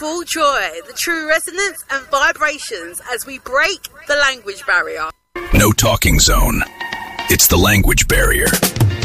full joy, the true resonance and vibrations as we break the language barrier. No talking zone. It's the language barrier.